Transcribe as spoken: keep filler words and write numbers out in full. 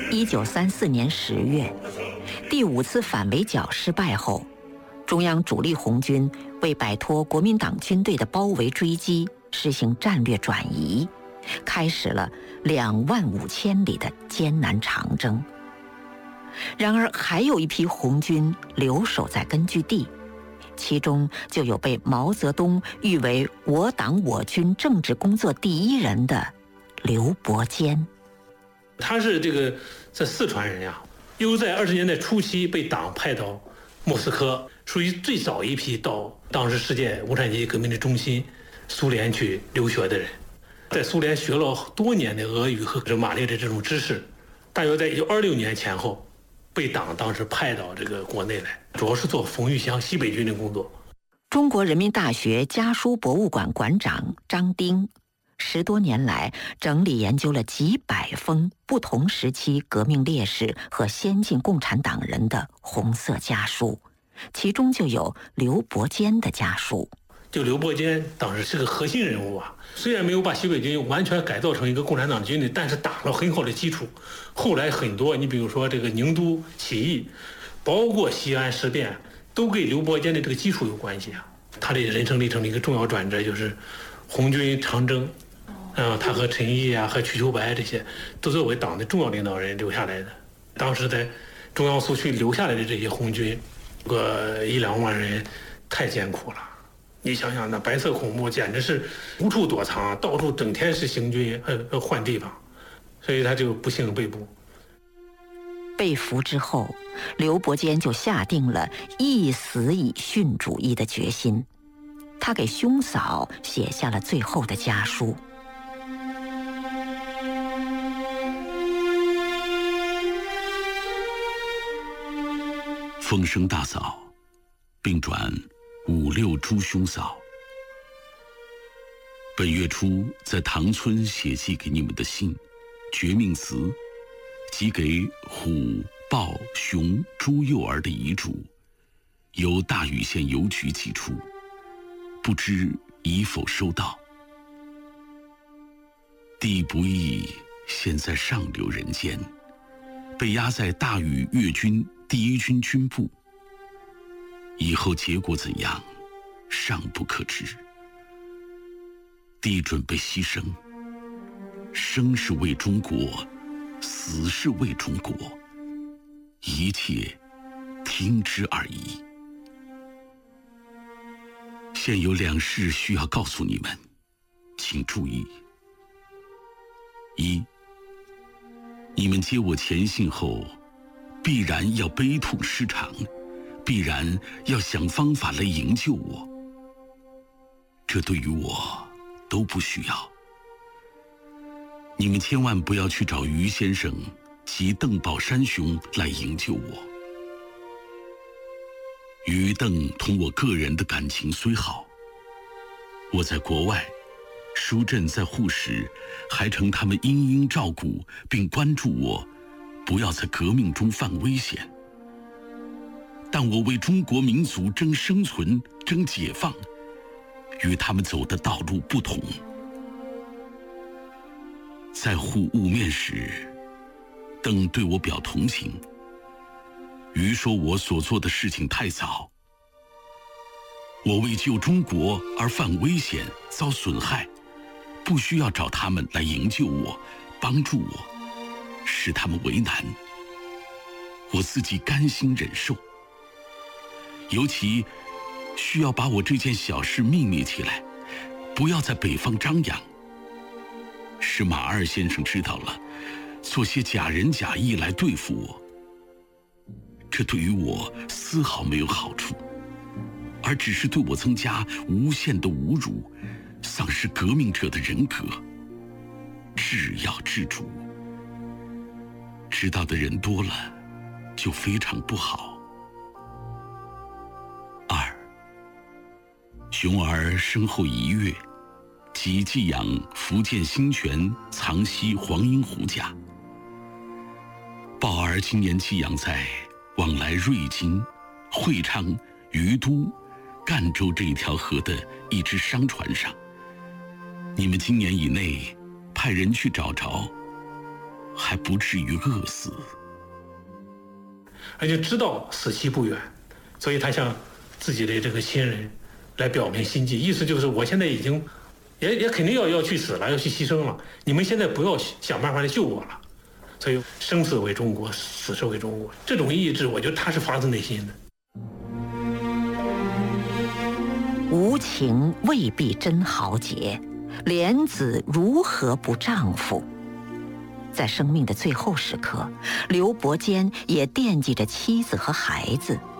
一九三四年十月，第五次反围剿失败后，中央主力红军为摆脱国民党军队的包围追击，实行战略转移，开始了两万五千里的艰难长征。然而，还有一批红军留守在根据地，其中就有被毛泽东誉为我党我军政治工作第一人的刘伯坚。 他是这个在四川人呀，又在二十年代初期被党派到莫斯科，属于最早一批到当时世界无产阶级革命的中心苏联去留学的人，在苏联学了多年的俄语和马列的这种知识，大约在一九二六年前后被党当时派到这个国内来，主要是做冯玉祥西北军的工作。 中国人民大学家书博物馆馆长张丁十多年来整理研究了几百封不同时期革命烈士和先进共产党人的红色家书，其中就有刘伯坚的家书。 就刘伯坚当时是个核心人物啊，虽然没有把西北军完全改造成一个共产党军队，但是打了很好的基础。后来很多，你比如说这个宁都起义，包括西安事变，都跟刘伯坚的这个基础有关系啊。他的人生历程的一个重要转折就是红军长征，啊，他和陈毅啊和瞿秋白这些都作为党的重要领导人留下来的。当时在中央苏区留下来的这些红军，个一两万人，太艰苦了。你想想，那白色恐怖简直是无处躲藏，到处整天是行军，呃，换地方，所以他就不幸被捕。 被俘之后，刘伯坚就下定了一死以殉主义的决心。他给兄嫂写下了最后的家书。 风声大嫂，并转五六诸兄嫂。本月初在塘村写寄给你们的信，绝命词，即给虎、豹、熊、猪幼儿的遗嘱，由大禹县邮局寄出，不知已否收到。弟不义，现在上流人间，被押在大禹粤军第一军军部，以后结果怎样，尚不可知。弟准备牺牲，生是为中国，死是为中国，一切听之而已。现有两事需要告诉你们，请注意：一，你们接我前信后，必然要悲痛失常，必然要想方法来营救我，这对于我都不需要。你们千万不要去找于先生及邓宝山兄来营救我。于邓同我个人的感情虽好，我在国外，疏振在沪时，还承他们殷殷照顾并关注我，不要在革命中犯危险。但我为中国民族争生存、争解放，与他们走的道路不同。在沪晤面时，邓对我表同情，于说我所做的事情太早，我为救中国而犯危险、遭损害，不需要找他们来营救我、帮助我，使他们为难，我自己甘心忍受。尤其需要把我这件小事秘密起来，不要在北方张扬，使马二先生知道了，做些假仁假义来对付我，这对于我丝毫没有好处，而只是对我增加无限的侮辱，丧失革命者的人格。治要治主，知道的人多了，就非常不好。二，熊儿生后一月，即寄养福建兴泉藏西黄英湖家。豹儿今年寄养在往来瑞金、会昌、于都、赣州这一条河的一只商船上。你们今年以内派人去找着， 还不至于饿死。 而且知道死期不远，所以他向自己的这个亲人来表明心迹，意思就是我现在已经也也肯定要要去死了，要去牺牲了，你们现在不要想办法来救我了。所以生死为中国，死是为中国，这种意志我觉得他是发自内心的。 无情未必真豪杰，莲子如何不丈夫？在生命的最后时刻，刘伯坚也惦记着妻子和孩子，